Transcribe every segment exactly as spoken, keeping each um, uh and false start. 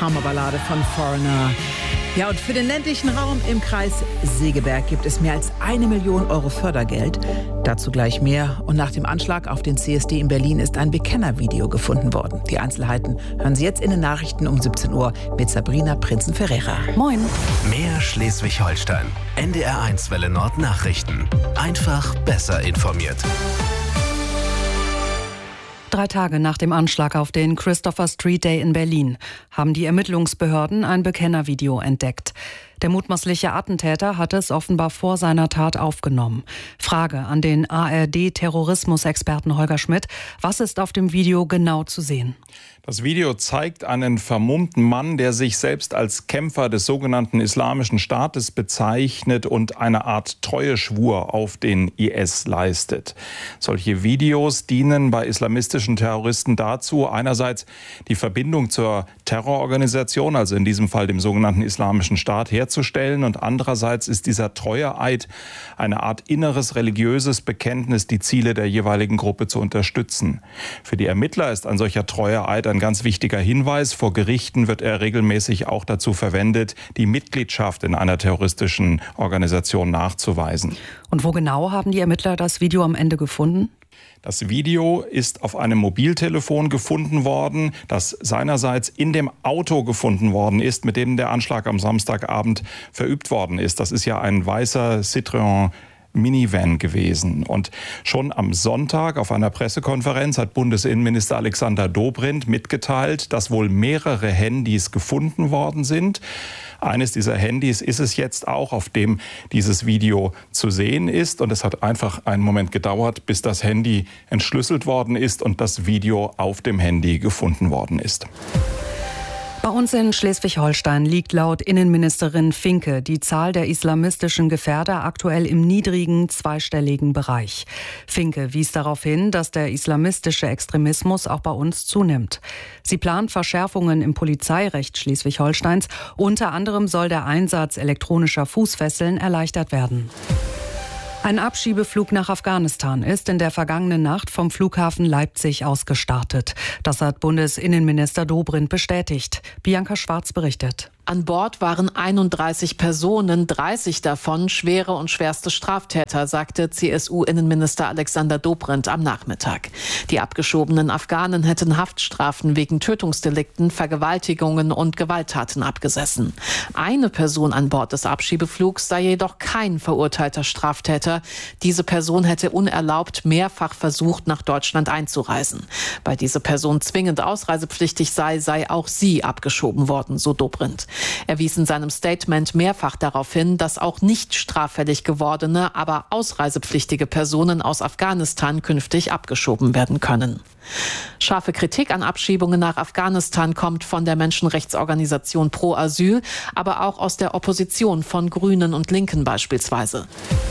Hammerballade von Foreigner. Ja, und für den ländlichen Raum im Kreis Segeberg gibt es mehr als eine Million Euro Fördergeld. Dazu gleich mehr. Und nach dem Anschlag auf den C S D in Berlin ist ein Bekennervideo gefunden worden. Die Einzelheiten hören Sie jetzt in den Nachrichten um siebzehn Uhr mit Sabrina Prinzen-Ferreira. Moin. Mehr Schleswig-Holstein. N D R eins Welle Nord Nachrichten. Einfach besser informiert. Drei Tage nach dem Anschlag auf den Christopher Street Day in Berlin haben die Ermittlungsbehörden ein Bekennervideo entdeckt. Der mutmaßliche Attentäter hatte es offenbar vor seiner Tat aufgenommen. Frage an den A R D-Terrorismusexperten Holger Schmidt. Was ist auf dem Video genau zu sehen? Das Video zeigt einen vermummten Mann, der sich selbst als Kämpfer des sogenannten Islamischen Staates bezeichnet und eine Art Treueschwur auf den I S leistet. Solche Videos dienen bei islamistischen Terroristen dazu, einerseits die Verbindung zur Terrororganisation, also in diesem Fall dem sogenannten Islamischen Staat, herzustellen, und andererseits ist dieser Treueeid eine Art inneres religiöses Bekenntnis, die Ziele der jeweiligen Gruppe zu unterstützen. Für die Ermittler ist ein solcher Treueeid ein ganz wichtiger Hinweis. Vor Gerichten wird er regelmäßig auch dazu verwendet, die Mitgliedschaft in einer terroristischen Organisation nachzuweisen. Und wo genau haben die Ermittler das Video am Ende gefunden? Das Video ist auf einem Mobiltelefon gefunden worden, das seinerseits in dem Auto gefunden worden ist, mit dem der Anschlag am Samstagabend verübt worden ist. Das ist ja ein weißer Citroën Minivan gewesen. Und schon am Sonntag auf einer Pressekonferenz hat Bundesinnenminister Alexander Dobrindt mitgeteilt, dass wohl mehrere Handys gefunden worden sind. Eines dieser Handys ist es jetzt auch, auf dem dieses Video zu sehen ist. Und es hat einfach einen Moment gedauert, bis das Handy entschlüsselt worden ist und das Video auf dem Handy gefunden worden ist. Bei uns in Schleswig-Holstein liegt laut Innenministerin Finke die Zahl der islamistischen Gefährder aktuell im niedrigen zweistelligen Bereich. Finke wies darauf hin, dass der islamistische Extremismus auch bei uns zunimmt. Sie plant Verschärfungen im Polizeirecht Schleswig-Holsteins. Unter anderem soll der Einsatz elektronischer Fußfesseln erleichtert werden. Ein Abschiebeflug nach Afghanistan ist in der vergangenen Nacht vom Flughafen Leipzig aus gestartet. Das hat Bundesinnenminister Dobrindt bestätigt. Bianca Schwarz berichtet. An Bord waren einunddreißig Personen, dreißig davon schwere und schwerste Straftäter, sagte C S U-Innenminister Alexander Dobrindt am Nachmittag. Die abgeschobenen Afghanen hätten Haftstrafen wegen Tötungsdelikten, Vergewaltigungen und Gewalttaten abgesessen. Eine Person an Bord des Abschiebeflugs sei jedoch kein verurteilter Straftäter. Diese Person hätte unerlaubt mehrfach versucht, nach Deutschland einzureisen. Weil diese Person zwingend ausreisepflichtig sei, sei auch sie abgeschoben worden, so Dobrindt. Er wies in seinem Statement mehrfach darauf hin, dass auch nicht straffällig gewordene, aber ausreisepflichtige Personen aus Afghanistan künftig abgeschoben werden können. Scharfe Kritik an Abschiebungen nach Afghanistan kommt von der Menschenrechtsorganisation Pro Asyl, aber auch aus der Opposition von Grünen und Linken beispielsweise.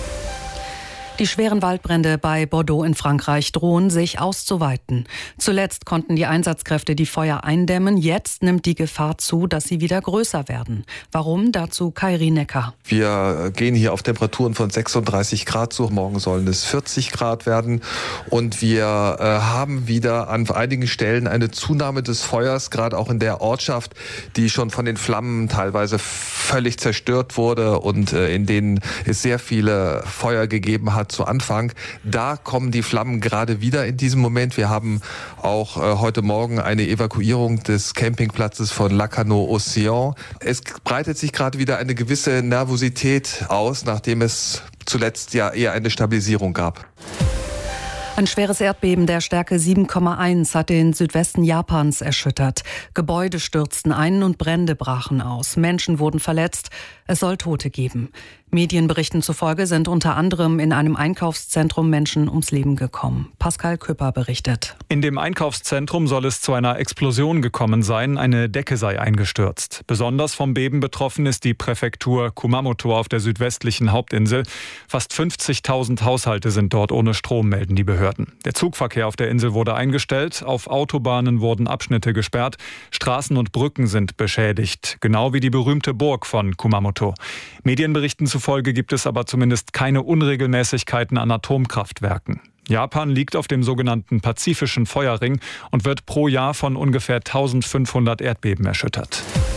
Die schweren Waldbrände bei Bordeaux in Frankreich drohen sich auszuweiten. Zuletzt konnten die Einsatzkräfte die Feuer eindämmen. Jetzt nimmt die Gefahr zu, dass sie wieder größer werden. Warum? Dazu Kairi Necker. Wir gehen hier auf Temperaturen von sechsunddreißig Grad zu. Morgen sollen es vierzig Grad werden. Und wir äh, haben wieder an einigen Stellen eine Zunahme des Feuers, gerade auch in der Ortschaft, die schon von den Flammen teilweise völlig zerstört wurde und äh, in denen es sehr viele Feuer gegeben hat zu Anfang. Da kommen die Flammen gerade wieder in diesem Moment. Wir haben auch äh, heute Morgen eine Evakuierung des Campingplatzes von Lacanau-Océan. Es breitet sich gerade wieder eine gewisse Nervosität aus, nachdem es zuletzt ja eher eine Stabilisierung gab. Ein schweres Erdbeben der Stärke sieben Komma eins hat den Südwesten Japans erschüttert. Gebäude stürzten ein und Brände brachen aus. Menschen wurden verletzt. Es soll Tote geben. Medienberichten zufolge sind unter anderem in einem Einkaufszentrum Menschen ums Leben gekommen. Pascal Küpper berichtet. In dem Einkaufszentrum soll es zu einer Explosion gekommen sein. Eine Decke sei eingestürzt. Besonders vom Beben betroffen ist die Präfektur Kumamoto auf der südwestlichen Hauptinsel. Fast fünfzigtausend Haushalte sind dort ohne Strom, melden die Behörden. Der Zugverkehr auf der Insel wurde eingestellt. Auf Autobahnen wurden Abschnitte gesperrt. Straßen und Brücken sind beschädigt. Genau wie die berühmte Burg von Kumamoto. Medienberichten zufolge gibt es aber zumindest keine Unregelmäßigkeiten an Atomkraftwerken. Japan liegt auf dem sogenannten Pazifischen Feuerring und wird pro Jahr von ungefähr eintausendfünfhundert Erdbeben erschüttert.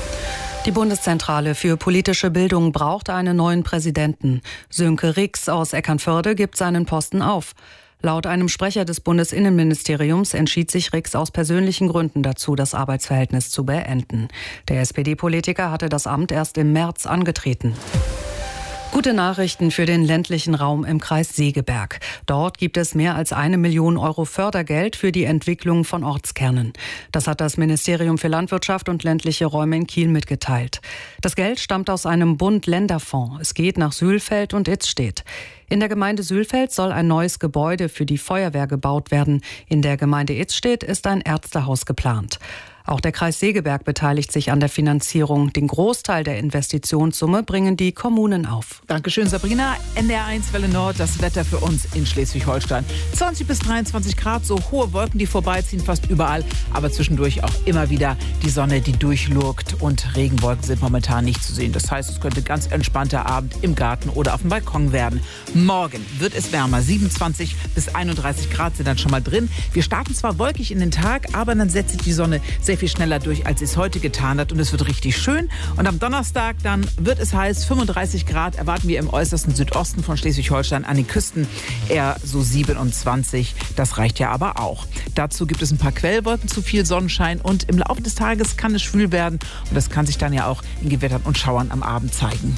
Die Bundeszentrale für politische Bildung braucht einen neuen Präsidenten. Sönke Rix aus Eckernförde gibt seinen Posten auf. Laut einem Sprecher des Bundesinnenministeriums entschied sich Rix aus persönlichen Gründen dazu, das Arbeitsverhältnis zu beenden. Der S P D-Politiker hatte das Amt erst im März angetreten. Gute Nachrichten für den ländlichen Raum im Kreis Segeberg. Dort gibt es mehr als eine Million Euro Fördergeld für die Entwicklung von Ortskernen. Das hat das Ministerium für Landwirtschaft und ländliche Räume in Kiel mitgeteilt. Das Geld stammt aus einem Bund-Länder-Fonds. Es geht nach Sülfeld und Itzstedt. In der Gemeinde Sülfeld soll ein neues Gebäude für die Feuerwehr gebaut werden. In der Gemeinde Itzstedt ist ein Ärztehaus geplant. Auch der Kreis Segeberg beteiligt sich an der Finanzierung. Den Großteil der Investitionssumme bringen die Kommunen auf. Dankeschön, Sabrina. N D R eins Welle Nord, das Wetter für uns in Schleswig-Holstein. zwanzig bis dreiundzwanzig Grad, so hohe Wolken, die vorbeiziehen, fast überall. Aber zwischendurch auch immer wieder die Sonne, die durchlurkt. Und Regenwolken sind momentan nicht zu sehen. Das heißt, es könnte ganz entspannter Abend im Garten oder auf dem Balkon werden. Morgen wird es wärmer. siebenundzwanzig bis einunddreißig Grad sind dann schon mal drin. Wir starten zwar wolkig in den Tag, aber dann setzt sich die Sonne sehr viel schneller durch, als sie es heute getan hat. Und es wird richtig schön. Und am Donnerstag dann wird es heiß. fünfunddreißig Grad erwarten wir im äußersten Südosten von Schleswig-Holstein, an den Küsten eher so siebenundzwanzig. Das reicht ja aber auch. Dazu gibt es ein paar Quellwolken, zu viel Sonnenschein. Und im Laufe des Tages kann es schwül werden. Und das kann sich dann ja auch in Gewittern und Schauern am Abend zeigen.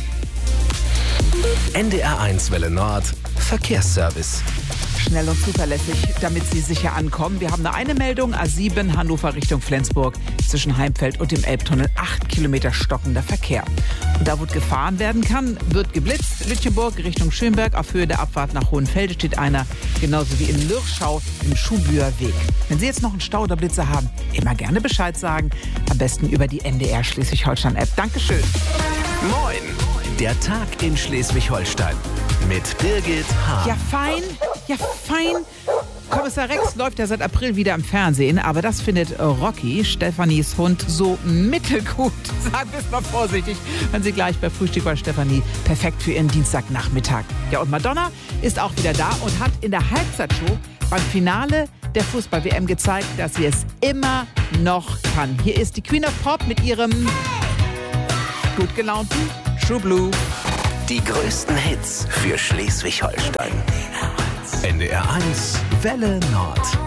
N D R eins Welle Nord Verkehrsservice. Schnell und zuverlässig, damit Sie sicher ankommen. Wir haben nur eine Meldung, A sieben Hannover Richtung Flensburg, zwischen Heimfeld und dem Elbtunnel, acht Kilometer stockender Verkehr. Und da, wo gefahren werden kann, wird geblitzt. Lütjenburg Richtung Schönberg, auf Höhe der Abfahrt nach Hohenfelde steht einer, genauso wie in Lürschau im Schubüer Weg. Wenn Sie jetzt noch einen Stau oder Blitzer haben, immer gerne Bescheid sagen, am besten über die N D R Schleswig-Holstein-App. Dankeschön. Moin, der Tag in Schleswig-Holstein mit Birgit Hahn. Ja, fein, ja, fein. Kommissar Rex läuft ja seit April wieder im Fernsehen, aber das findet Rocky, Stephanies Hund, so mittelgut. Sagen wir es mal vorsichtig, wenn Sie gleich bei Frühstück bei Stefanie perfekt für Ihren Dienstagnachmittag. Ja, und Madonna ist auch wieder da und hat in der Halbzeitshow beim Finale der Fußball-W M gezeigt, dass sie es immer noch kann. Hier ist die Queen of Pop mit ihrem gut gelaunten True Blue. Die größten Hits für Schleswig-Holstein. N D R eins Welle Nord.